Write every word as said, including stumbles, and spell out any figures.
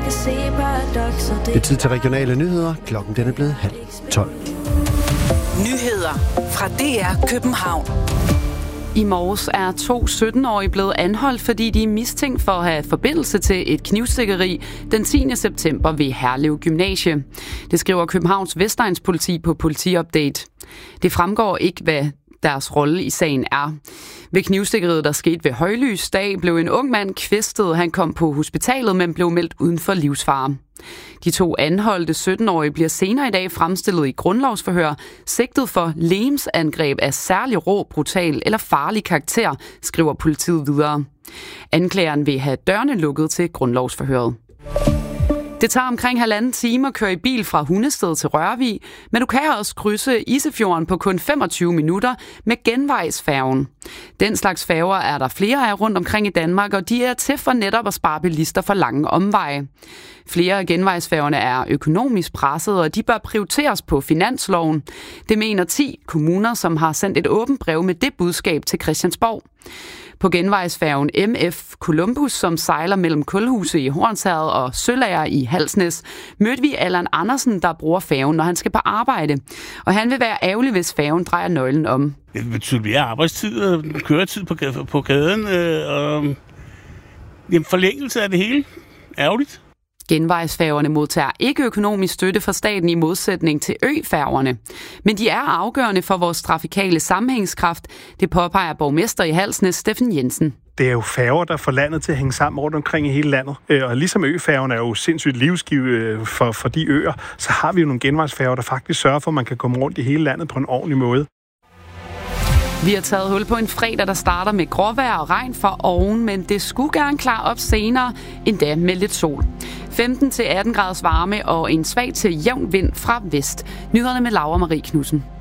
kan se paradokser. Det er tid til regionale nyheder. Klokken den er blevet halv tolv. Nyheder fra D R København. I morges er to sytten-årige blevet anholdt, fordi de er mistænkt for at have forbindelse til et knivstikkeri den tiende september ved Herlev Gymnasie. Det skriver Københavns Vestegns politi på Politiupdate. Det fremgår ikke, hvad deres rolle i sagen er. Ved knivstikkeriet, der skete ved højlysdag, blev en ung mand kvæstet. Han kom på hospitalet, men blev meldt uden for livsfare. De to anholdte sytten-årige bliver senere i dag fremstillet i grundlovsforhør, sigtet for legemsangreb af særlig rå, brutal eller farlig karakter, skriver politiet videre. Anklageren vil have dørene lukket til grundlovsforhøret. Det tager omkring halvanden time at køre i bil fra Hundested til Rørvig, men du kan også krydse Isefjorden på kun femogtyve minutter med genvejsfærgen. Den slags færger er der flere af rundt omkring i Danmark, og de er til for netop at spare bilister for lange omveje. Flere af genvejsfærgerne er økonomisk presset, og de bør prioriteres på finansloven. Det mener ti kommuner, som har sendt et åbent brev med det budskab til Christiansborg. På genvejsfærgen M F Columbus, som sejler mellem Kulhuse i Hornsherred og Sølager i Halsnæs, mødte vi Allan Andersen, der bruger færgen, når han skal på arbejde. Og han vil være ærgerlig, hvis færgen drejer nøglen om. Det betyder mere arbejdstid og køretid på, på gaden, øh, og jamen, forlængelse af det hele. Ærgerligt. Genvejsfærgerne modtager ikke økonomisk støtte fra staten i modsætning til øfærgerne. Men de er afgørende for vores trafikale sammenhængskraft, det påpeger borgmester i Halsnæs, Steffen Jensen. Det er jo færger, der får landet til at hænge sammen rundt omkring i hele landet. Og ligesom øfærgen er jo sindssygt livsgive for, for de øer, så har vi jo nogle genvejsfærger, der faktisk sørger for, at man kan komme rundt i hele landet på en ordentlig måde. Vi har taget hul på en fredag, der starter med gråvejr og regn fra oven, men det skulle gerne klare op senere, endda med lidt sol. femten til atten graders varme og en svag til jævn vind fra vest. Nyhederne med Laura Marie Knudsen.